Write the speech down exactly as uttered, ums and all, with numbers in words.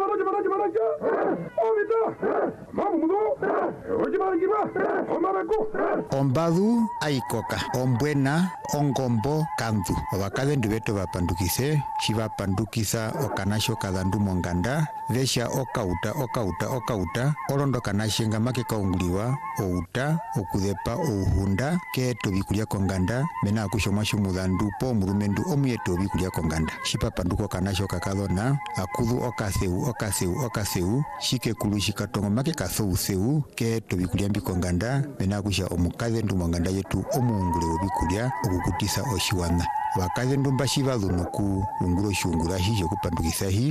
Ombadu aikoka, ombwena, ongombo, kandu. Obakadendu beto bapandukise, shibapandukisa okanasho kadandu monganda, vesha okauta, okauta, okauta, olondo kanashenga make kaunguliwa, outa, okudepa, ouhunda, keto bikulia konganda, mena akushomwa shumudandu po murumendu omuyeto bikulia konganda. Shipapanduko kanasho kakadona, akudu okaseu, okaseu, okaseu, shikekulu shikatongo make kasou seu, keto bikulia mbikonganda, mena akusha omukadendu monganda yetu omuungule obikulia, okukutisa oshiwana. Wakadendu mbashi balunuku unguro shungura hijo kupandukisa hi